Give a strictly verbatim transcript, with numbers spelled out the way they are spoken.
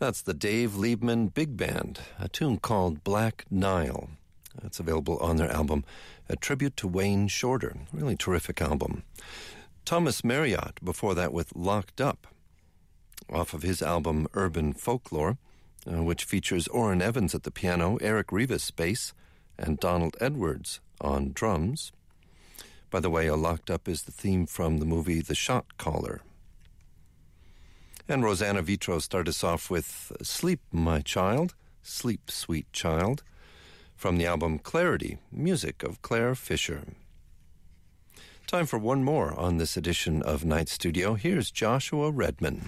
That's the Dave Liebman Big Band, a tune called Black Nile. It's available on their album, A Tribute to Wayne Shorter. Really terrific album. Thomas Marriott, before that with Locked Up, off of his album Urban Folklore, uh, which features Orrin Evans at the piano, Eric Rivas bass, and Donald Edwards on drums. By the way, a Locked Up is the theme from the movie The Shot Caller. And Rosanna Vitro started us off with Sleep, My Child, Sleep, Sweet Child, from the album Clarity, music of Claire Fisher. Time for one more on this edition of Night Studio. Here's Joshua Redman.